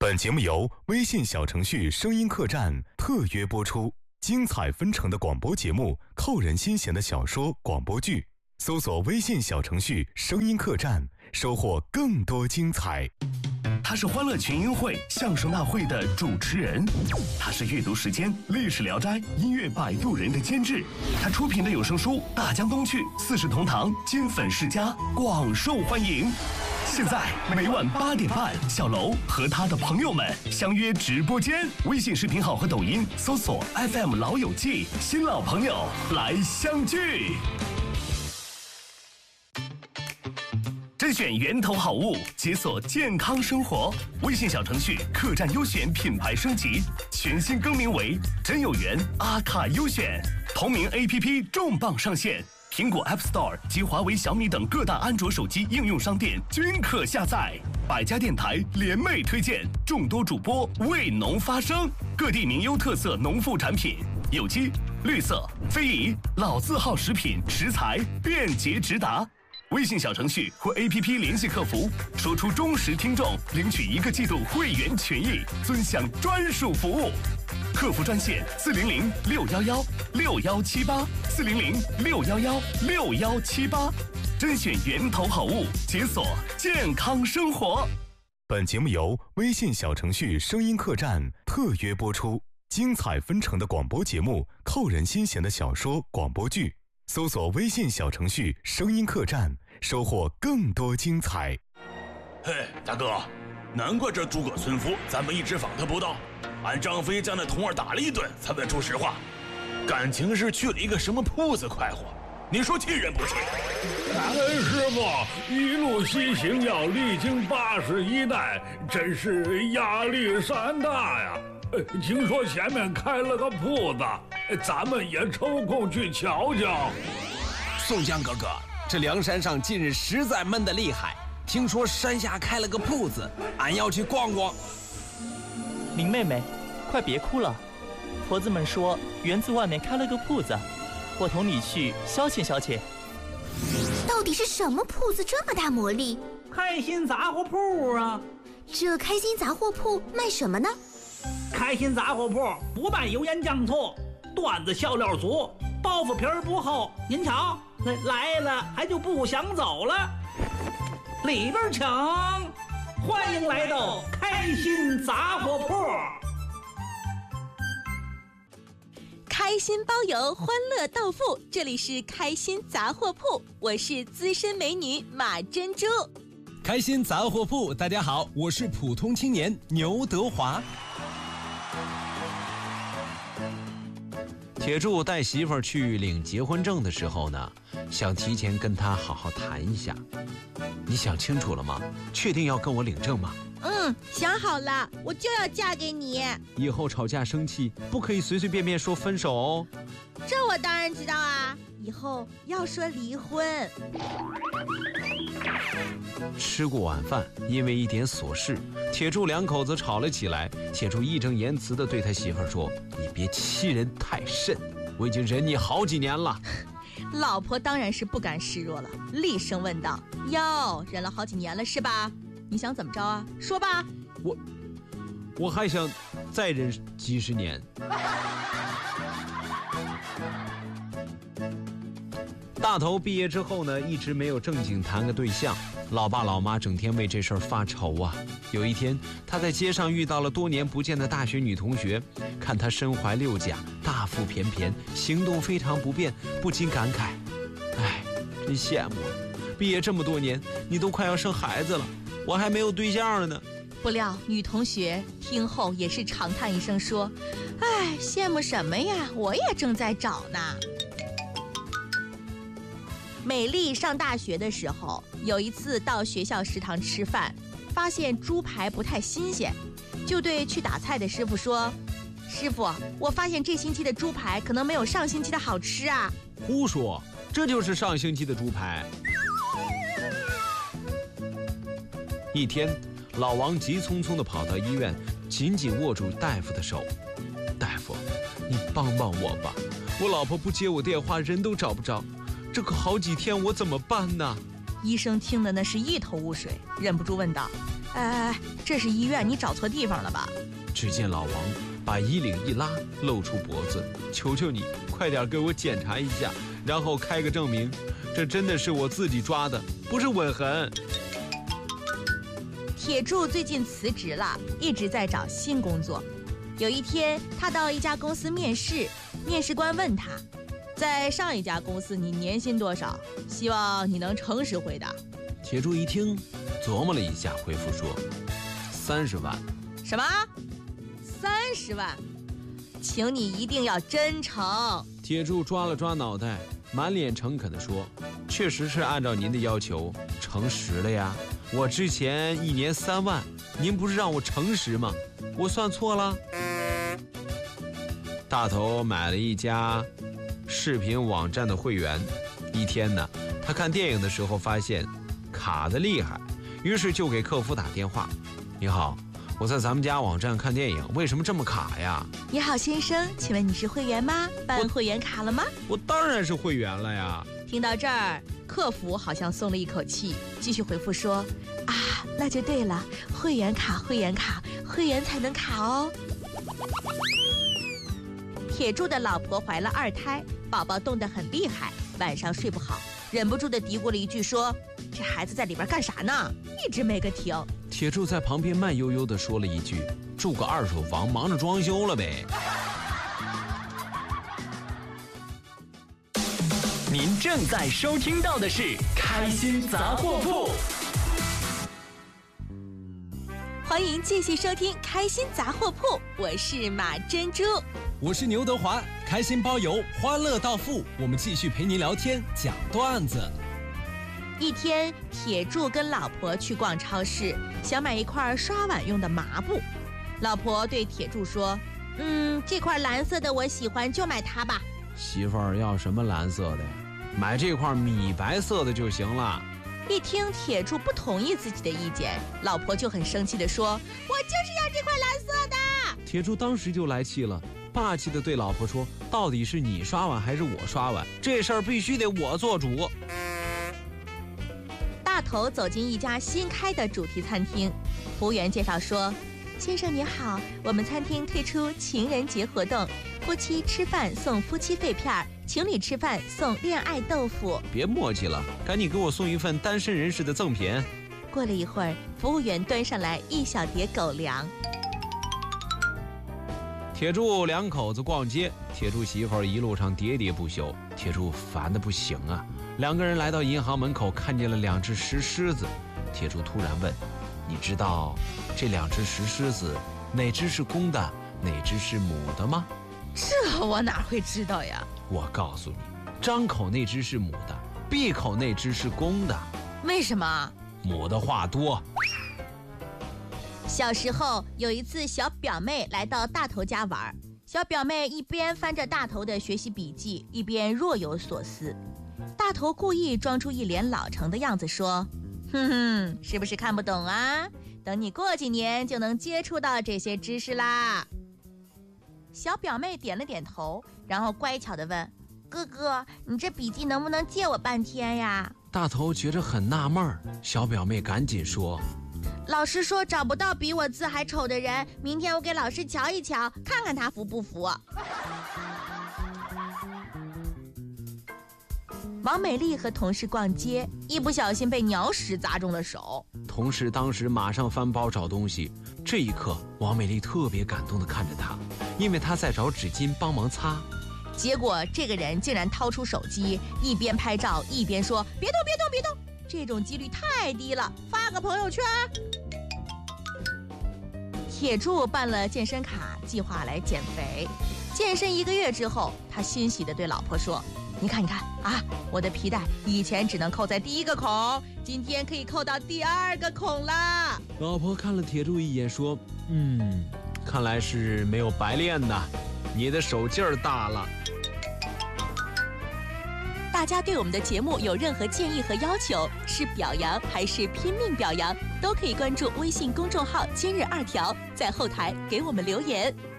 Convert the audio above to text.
本节目由微信小程序声音客栈特约播出，精彩纷呈的广播节目，扣人心弦的小说广播剧，搜索微信小程序声音客栈，收获更多精彩。 他是欢乐群英会相声大会的主持人，他是阅读时间历史聊斋音乐摆渡人的监制，他出品的有声书《大江东去》四世同堂金粉世家广受欢迎。现在每晚8点半，小楼和他的朋友们相约直播间，微信视频号和抖音搜索 FM 老友记，新老朋友来相聚。甄选源头好物，解锁健康生活。微信小程序客栈优选品牌升级，全新更名为真有缘阿卡优选。同名 APP 重磅上线，苹果 App Store 及华为、小米等各大安卓手机应用商店均可下载。百家电台联袂推荐，众多主播为农发声，各地名优特色农副产品，有机、绿色、非遗、老字号食品食材便捷直达。微信小程序或 APP 联系客服，说出忠实听众，领取1个季度会员权益，尊享专属服务。客服专线400-611-6178，400-611-6178，甄选源头好物，解锁健康生活。 本节目由微信小程序声音客栈特约播出，精彩纷呈的广播节目，扣人心弦的小说广播剧，搜索微信小程序声音客栈，收获更多精彩。 嘿，大哥，难怪这诸葛村夫咱们一直访他不到，俺张飞将那童儿打了一顿才问出实话，感情是去了一个什么铺子快活，你说气人不气？ 师傅一路西行要历经81代，真是压力山大呀。听说前面开了个铺子，咱们也抽空去瞧瞧。 宋江哥哥，这梁山上近日实在闷得厉害，听说山下开了个铺子，俺要去逛逛。 林妹妹，快别哭了，婆子们说园子外面开了个铺子，我同你去消遣消遣。 到底是什么铺子这么大魔力？ 开心杂货铺啊！ 这开心杂货铺卖什么呢？ 开心杂货铺不卖油盐酱醋，段子笑料足，包袱皮儿不厚。您瞧，来了还就不想走了。里边请，欢迎来到开心杂货铺。 开心包邮，欢乐到付，这里是开心杂货铺，我是资深美女马珍珠。 开心杂货铺，大家好，我是普通青年牛德华。铁柱带媳妇儿去领结婚证的时候呢，想提前跟她好好谈一下。你想清楚了吗？确定要跟我领证吗？ 想好了，我就要嫁给你。 以后吵架生气不可以随随便便说分手哦。 这我当然知道啊，以后要说离婚。 吃过晚饭，因为一点琐事，铁柱两口子吵了起来。铁柱义正言辞地对他媳妇儿说：“你别欺人太甚，我已经忍你好几年了。” 老婆当然是不甘示弱了，厉声问道：“哟，忍了好几年了是吧？你想怎么着啊？说吧。” 我还想再忍几十年。大头毕业之后呢，一直没有正经谈个对象，老爸老妈整天为这事儿发愁啊。有一天，他在街上遇到了多年不见的大学女同学，看她身怀6甲，大腹便便，行动非常不便，不禁感慨：哎，真羡慕啊！毕业这么多年，你都快要生孩子了，我还没有对象了呢。 不料女同学听后也是长叹一声说：“哎，羡慕什么呀？我也正在找呢。”美丽上大学的时候，有一次到学校食堂吃饭，发现猪排不太新鲜，就对去打菜的师傅说：“师傅，我发现这星期的猪排可能没有上星期的好吃啊。” 胡说，这就是上星期的猪排。一天，老王急匆匆地跑到医院，紧紧握住大夫的手：“大夫，你帮帮我吧，我老婆不接我电话，人都找不着。这可好几天，我怎么办呢？” 医生听的那是一头雾水，忍不住问道：“ 这是医院，你找错地方了吧？ 只见老王把衣领一拉，露出脖子，求求你，快点给我检查一下，然后开个证明，这真的是我自己抓的，不是吻痕。 铁柱最近辞职了，一直在找新工作。有一天，他到一家公司面试，面试官问他，在上一家公司你年薪多少？希望你能诚实回答。 铁柱一听，琢磨了一下，回复说：30万。 什么？30万？请你一定要真诚。 铁柱抓了抓脑袋，满脸诚恳地说：确实是按照您的要求诚实了呀。我之前1年3万，您不是让我诚实吗？我算错了。大头买了一家视频网站的会员，一天呢，他看电影的时候发现卡得厉害，于是就给客服打电话：你好，我在咱们家网站看电影，为什么这么卡呀？ 你好先生，请问你是会员吗？办会员卡了吗？ 我当然是会员了呀。 听到这儿，客服好像松了一口气，继续回复说：那就对了，会员卡，会员卡，会员才能卡哦。铁柱的老婆怀了2胎，宝宝冻得很厉害，晚上睡不好，忍不住的嘀咕了一句说：这孩子在里边干啥呢？一直没个停。 铁柱在旁边慢悠悠地说了一句：住个2手房，忙着装修了呗。 您正在收听到的是《开心杂货铺》， 欢迎继续收听《开心杂货铺》，我是马珍珠， 我是牛德华，开心包邮，欢乐到付，我们继续陪您聊天讲段子。 一天，铁柱跟老婆去逛超市，想买一块刷碗用的麻布。老婆对铁柱说：这块蓝色的我喜欢，就买它吧。 媳妇儿要什么蓝色的呀？买这块米白色的就行了。 一听铁柱不同意自己的意见，老婆就很生气地说：我就是要这块蓝色的。 铁柱当时就来气了，霸气地对老婆说：到底是你刷碗还是我刷碗？这事儿必须得我做主。 大头走进一家新开的主题餐厅，服务员介绍说：先生您好，我们餐厅推出情人节活动，夫妻吃饭送夫妻肺片，情侣吃饭送恋爱豆腐。 别磨叽了，赶紧给我送一份单身人士的赠品。 过了一会儿，服务员端上来一小碟狗粮。 铁柱2口子逛街，铁柱媳妇儿一路上喋喋不休，铁柱烦得不行啊。2个人来到银行门口，看见了2只石狮子。铁柱突然问：你知道这2只石狮子哪只是公的，哪只是母的吗？ 这我哪会知道呀？ 我告诉你，张口那只是母的，闭口那只是公的。 为什么？ 母的话多。 小时候有一次，小表妹来到大头家玩，小表妹一边翻着大头的学习笔记，一边若有所思。大头故意装出一脸老成的样子说：是不是看不懂啊？等你过几年就能接触到这些知识啦。小表妹点了点头，然后乖巧地问：哥哥，你这笔记能不能借我半天呀？ 大头觉着很纳闷儿，小表妹赶紧说： 老师说找不到比我字还丑的人，明天我给老师瞧一瞧，看看他服不服。王美丽和同事逛街，一不小心被鸟屎砸中了手。 同事当时马上翻包找东西，这一刻王美丽特别感动地看着他，因为她在找纸巾帮忙擦。 结果这个人竟然掏出手机，一边拍照一边说：别动别动别动，这种几率太低了，发个朋友圈。铁柱办了健身卡，计划来减肥。健身1个月之后，他欣喜地对老婆说：你看啊，我的皮带以前只能扣在第1个孔，今天可以扣到第2个孔啦。 老婆看了铁柱一眼说：看来是没有白练的，你的手劲儿大了。 大家对我们的节目有任何建议和要求，是表扬还是拼命表扬，都可以关注微信公众号今日2条，在后台给我们留言。